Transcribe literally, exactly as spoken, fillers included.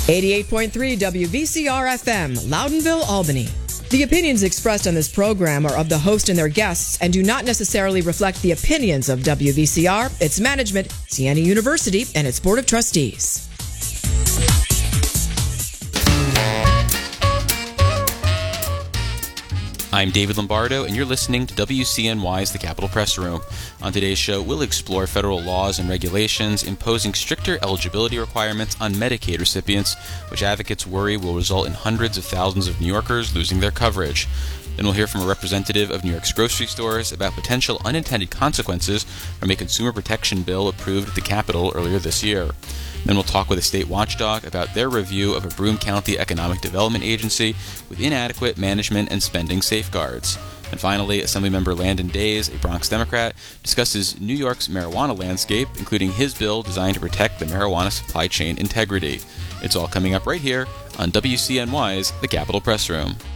eighty-eight point three W V C R F M, Loudonville, Albany. The opinions expressed on this program are of the host and their guests and do not necessarily reflect the opinions of W V C R, its management, Siena University, and its Board of Trustees. I'm David Lombardo, and you're listening to W C N Y's The Capitol Press Room. On today's show, we'll explore federal laws and regulations imposing stricter eligibility requirements on Medicaid recipients, which advocates worry will result in hundreds of thousands of New Yorkers losing their coverage. Then we'll hear from a representative of New York's grocery stores about potential unintended consequences from a consumer protection bill approved at the Capitol earlier this year. Then we'll talk with a state watchdog about their review of a Broome County Economic Development Agency with inadequate management and spending safeguards. And finally, Assemblymember Landon Days, a Bronx Democrat, discusses New York's marijuana landscape, including his bill designed to protect the marijuana supply chain integrity. It's all coming up right here on W C N Y's The Capitol Press Room.